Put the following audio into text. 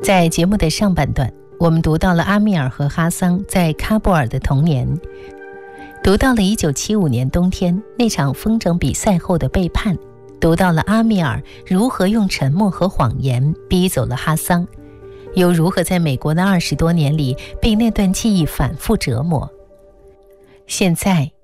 在节目的上半段，我们读到了阿米尔和哈桑在喀布尔的童年，读到了1975年冬天那场风筝比赛后的背叛，读到了阿米尔如何用沉默和谎言逼走了哈桑，又如何在美国的20多年里被那段记忆反复折磨。现在